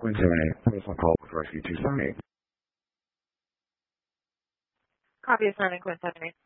Quinn 78, telephone call with Rescue 278. Copy assignment, Quinn 78.